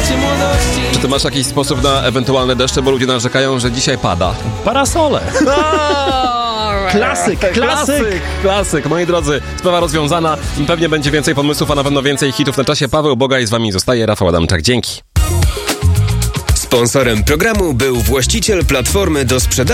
Czy ty masz jakiś sposób na ewentualne deszcze, bo ludzie narzekają, że dzisiaj pada? Parasole. Klasyk. Moi drodzy, sprawa rozwiązana. Pewnie będzie więcej pomysłów, a na pewno więcej hitów na czasie. Paweł Bogaj z wami zostaje. Rafał Adamczak, dzięki. Sponsorem programu był właściciel platformy do sprzedaży